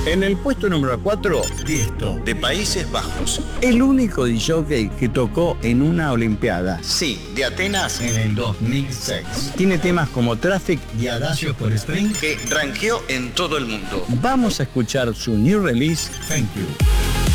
En el puesto número 4, Tiesto, de Países Bajos. el único DJ que tocó en una Olimpiada. Sí, de Atenas en el 2006. Tiene temas como Traffic Y Adagio por Spring, que rankeó en todo el mundo. Vamos a escuchar su new release, Thank You.